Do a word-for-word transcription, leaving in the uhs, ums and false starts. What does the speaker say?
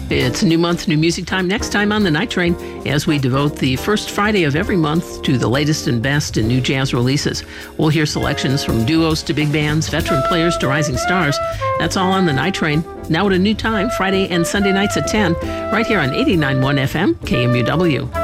It's a new month, new music time next time on The Night Train as we devote the first Friday of every month to the latest and best in new jazz releases. We'll hear selections from duos to big bands, veteran players to rising stars. That's all on The Night Train. Now at a new time, Friday and Sunday nights at ten, right here on eighty-nine point one F M, K M U W.